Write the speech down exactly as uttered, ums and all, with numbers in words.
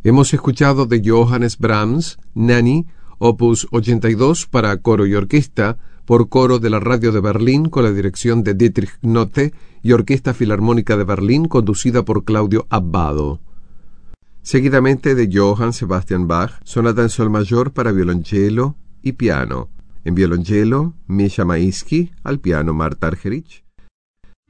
Hemos escuchado de Johannes Brahms, Nanny, opus ochenta y dos para coro y orquesta, por coro de la Radio de Berlín con la dirección de Dietrich Notte y Orquesta Filarmónica de Berlín conducida por Claudio Abbado. Seguidamente de Johann Sebastian Bach, sonata en sol mayor para violonchelo y piano. En violonchelo, Misha Maisky, al piano Marta Argerich.